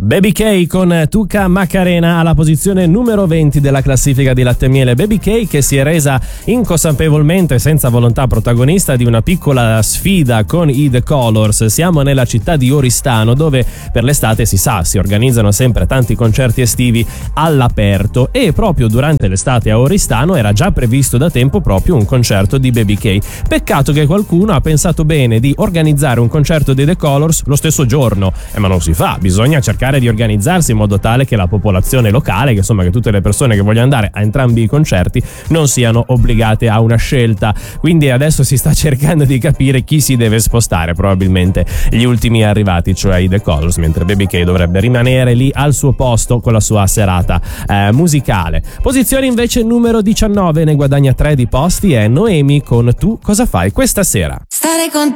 Baby K con Tuca Macarena alla posizione numero 20 della classifica di Latte e Miele. Baby K che si è resa inconsapevolmente, senza volontà, protagonista di una piccola sfida con i The Colors. Siamo nella città di Oristano, dove per l'estate si organizzano sempre tanti concerti estivi all'aperto, e proprio durante l'estate a Oristano era già previsto da tempo proprio un concerto di Baby K. Peccato che qualcuno ha pensato bene di organizzare un concerto dei The Colors lo stesso giorno, ma non si fa, bisogna cercare di organizzarsi in modo tale che la popolazione locale, che tutte le persone che vogliono andare a entrambi i concerti non siano obbligate a una scelta. Quindi adesso si sta cercando di capire chi si deve spostare, probabilmente gli ultimi arrivati, cioè i The Colors, mentre Baby K dovrebbe rimanere lì al suo posto con la sua serata musicale. Posizione invece numero 19, ne guadagna 3 di posti, è Noemi con Tu cosa fai questa sera. Stare con